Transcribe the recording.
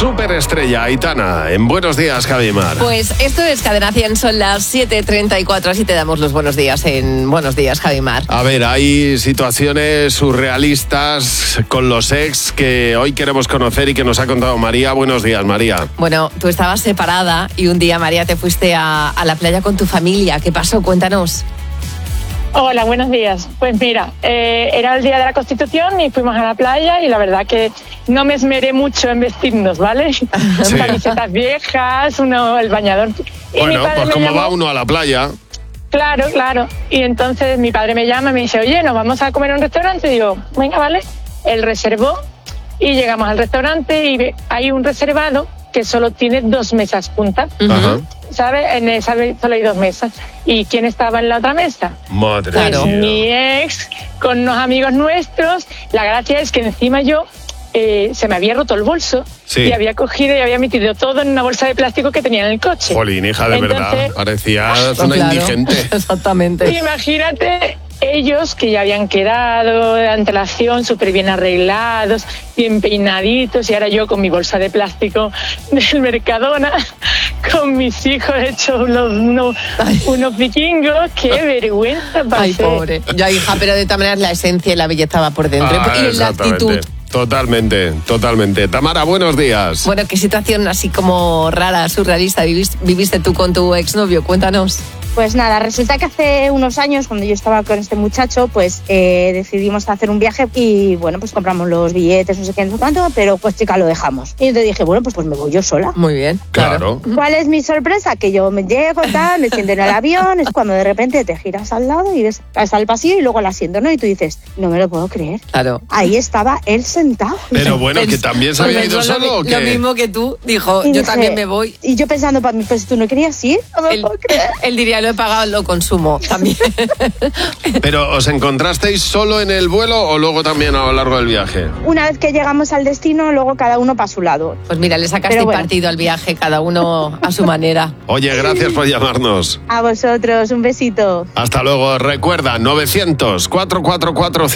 superestrella Aitana, en Buenos Días, Javimar. Pues esto es Cadena 100, son las 7:34, así te damos los buenos días en Buenos Días, Javimar. A ver, hay situaciones surrealistas con los ex que hoy queremos conocer y que nos ha contado María. Buenos días, María. Bueno, tú estabas separada y un día, María, te fuiste a la playa con tu familia. ¿Qué pasó? Cuéntanos. Hola, buenos días. Pues mira, era el día de la Constitución y fuimos a la playa y la verdad que no me esmeré mucho en vestirnos, ¿vale? Sí. Camisetas viejas, el bañador. Y Bueno, mi padre pues me como llamó. va uno a la playa. Claro. Y entonces mi padre me llama y me dice, oye, ¿nos vamos a comer a un restaurante? Y digo, venga, vale. Él reservó y llegamos al restaurante y hay un reservado que solo tiene 2 mesas juntas. Ajá. ¿Sabes? En esa solo hay 2 mesas. ¿Y quién estaba en la otra mesa? Madre Claro. mía. Mi ex, con unos amigos nuestros. La gracia es que encima yo se me había roto el bolso. Sí. Y había cogido y había metido todo en una bolsa de plástico que tenía en el coche. Jolín, hija, de verdad. Entonces, Parecías Pues una claro, indigente. Exactamente. imagínate ellos que ya habían quedado de antelación, súper bien arreglados, bien peinaditos, y ahora yo con mi bolsa de plástico del Mercadona, con mis hijos hechos unos vikingos. ¡Qué vergüenza pasé! Ay, pobre. Ya, hija, pero de todas maneras la esencia y la belleza va por dentro. Ah, y la exactamente. actitud. Totalmente. Tamara, buenos días. Bueno, ¿qué situación así como rara, surrealista viviste tú con tu exnovio? Cuéntanos. Pues nada, resulta que hace unos años, cuando yo estaba con este muchacho, pues decidimos hacer un viaje y, bueno, pues compramos los billetes, no sé qué, no sé cuánto, pero pues chica, lo dejamos. Y entonces dije, bueno, pues me voy yo sola. Muy bien. Claro. ¿Cuál es mi sorpresa? Que yo me llego, tal, me siento en el avión, es cuando de repente te giras al lado y ves al pasillo y luego al asiento, ¿no? Y tú dices, no me lo puedo creer. Claro. Ahí estaba él sentado. Pero bueno, que también se había Pues ido pensó solo, ¿o lo qué? mismo que tú. Dijo, Y yo dije- también me voy. Y yo pensando para mí, pues tú no querías ir, no me Él, puedo creer. él diría, lo he pagado, lo consumo también. Pero, ¿os encontrasteis solo en el vuelo o luego también a lo largo del viaje? Una vez que llegamos al destino, luego cada uno para su lado. Pues mira, le sacaste Pero bueno. partido al viaje, cada uno a su manera. Oye, gracias por llamarnos. A vosotros, un besito. Hasta luego. Recuerda, 900 444